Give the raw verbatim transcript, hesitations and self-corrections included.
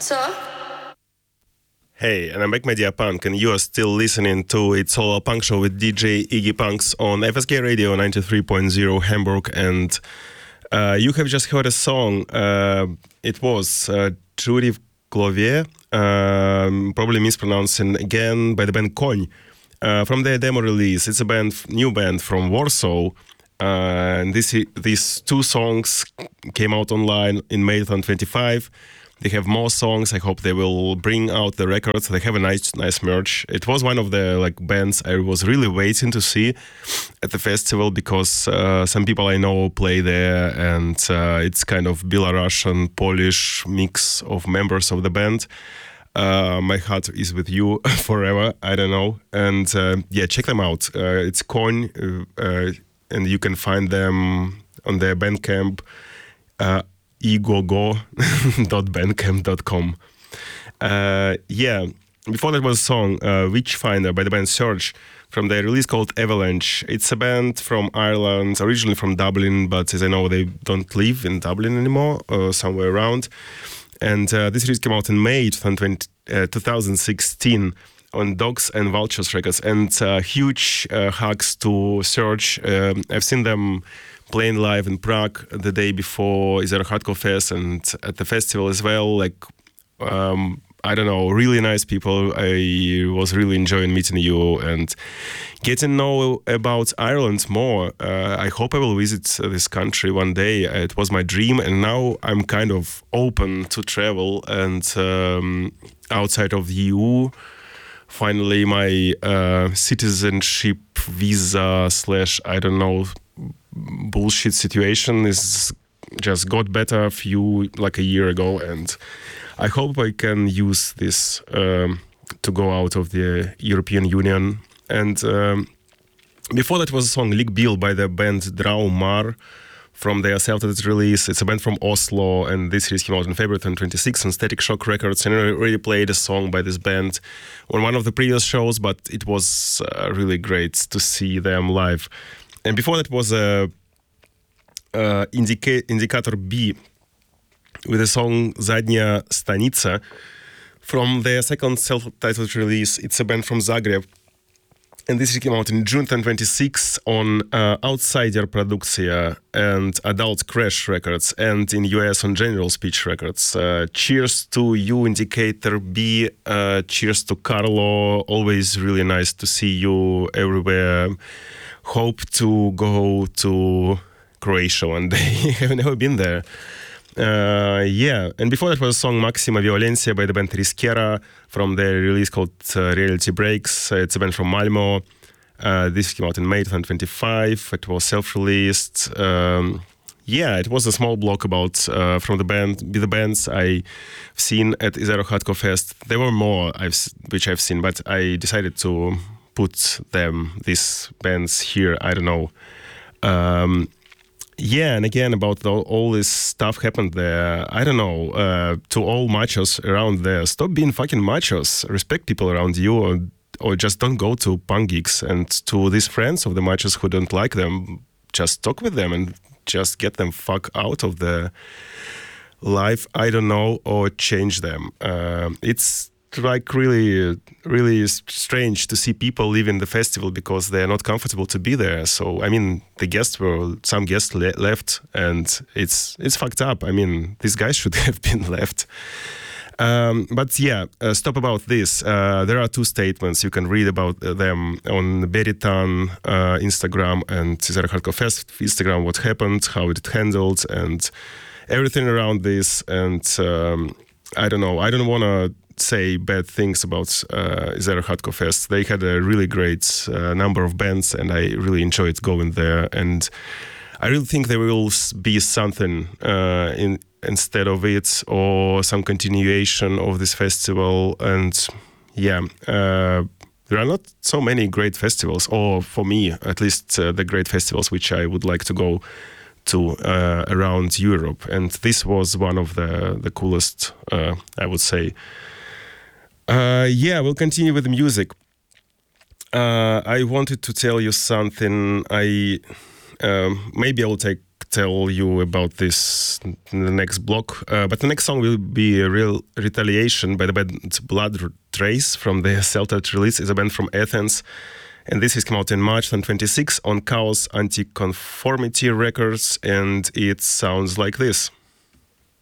Hey, and I'm back, my dear punk, and you are still listening to It's All a Punk Show with D J Iggy Punks on F S K Radio ninety-three point zero Hamburg, and uh, you have just heard a song. Uh, it was uh, Jury Clovier, um, probably mispronouncing again, by the band Konь, uh, from their demo release. It's a band, new band from Warsaw, uh, and this, these two songs came out online in May twenty twenty-five. They have more songs. I hope they will bring out the records. They have a nice, nice merch. It was one of the like bands I was really waiting to see at the festival because uh, some people I know play there, and uh, it's kind of Belarusian, Polish mix of members of the band. Uh, my heart is with you forever. I don't know, and uh, yeah, check them out. Uh, it's Konь, uh, uh, and you can find them on their Bandcamp. Uh, igogo dot bandcamp dot com. Uh, yeah, before that was a song, uh, Witchfinder by the band Surge from their release called Avalanche. It's a band from Ireland, originally from Dublin, but as I know, they don't live in Dublin anymore, or somewhere around. And uh, this release came out in May twenty sixteen on Dogs and Vultures Records. And uh, huge uh, hugs to Surge. Um, I've seen them playing live in Prague the day before Is There a Hardcore Fest, and at the festival as well. Like, um, I don't know, really nice people. I was really enjoying meeting you and getting to know about Ireland more. Uh, I hope I will visit this country one day. It was my dream, and now I'm kind of open to travel and um, outside of the E U. Finally, my uh, citizenship visa slash, I don't know, bullshit situation is just got better a few like a year ago, and I hope I can use this um, to go out of the European Union. And um, before that was a song Lik Bill by the band Draumar from their self-titled release. It's a band from Oslo, and this release came out on February twenty-sixth on Static Shock Records. And I already played a song by this band on one of the previous shows, but it was uh, really great to see them live. And before that was a uh, Indica- Indicator B with the song Zadnia Stanica from their second self-titled release. It's a band from Zagreb. And this came out in June twenty twenty-six on uh, Outsider Produkcja and Adult Crash Records, and in U S on General Speech Records. Uh, cheers to you, Indicator B. Uh, cheers to Carlo. Always really nice to see you everywhere. Hope to go to Croatia one day. I've never been there. Uh, yeah, and before that was a song Maxima Violencia by the band Risquera from their release called uh, Reality Breaks. Uh, it's a band from Malmo. Uh, this came out in May twenty twenty-five. It was self-released. Um, yeah, it was a small block about uh, from the band, the bands I've seen at Is There a Hardcore Fest. There were more I've, which I've seen, but I decided to put them, these bands here. I don't know. Um, Yeah, and again, about the, all this stuff happened there. I don't know, uh, to all machos around there, stop being fucking machos. Respect people around you, or, or just don't go to punk gigs. And to these friends of the machos who don't like them, just talk with them and just get them fuck out of the life, I don't know, or change them. Uh, it's like really, really strange to see people leaving the festival because they're not comfortable to be there. So, I mean, the guests were, some guests le- left, and it's it's fucked up. I mean, these guys should have been left. Um, but yeah, uh, stop about this. Uh, there are two statements. You can read about them on Beritan uh, Instagram and Is There a Hardcore Fest Instagram, what happened, how it handled, and everything around this. And um, I don't know, I don't want to say bad things about uh, Is There a Hardcore Fest. They had a really great uh, number of bands, and I really enjoyed going there. And I really think there will be something uh, in instead of it, or some continuation of this festival. And yeah, uh, there are not so many great festivals, or for me at least, uh, the great festivals which I would like to go to uh, around Europe. And this was one of the the coolest, uh, I would say. Uh, yeah, we'll continue with the music. Uh, I wanted to tell you something. I um, maybe I will take tell you about this in the next block. Uh, but the next song will be a real retaliation by the band Blood Trace from the Seltert release. It's a band from Athens. And this has come out in March twenty twenty-six on Chaos Anti-Conformity Records. And it sounds like this.